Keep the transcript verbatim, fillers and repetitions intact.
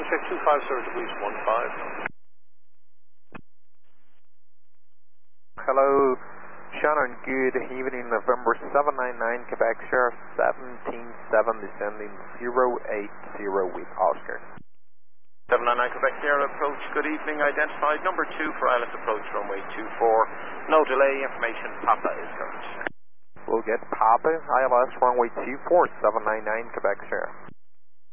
check two five, sir, to please one five. Hello, Shannon, good evening, November seven nine nine, Quebec Sierra seventeen seven, descending zero eight zero with Oscar. seven nine nine Quebec Sierra approach, good evening, identified number two for I L S approach runway two four, no delay, information, Papa is current. We'll get Papa, I L S runway two four, seven nine nine, Quebec Sierra.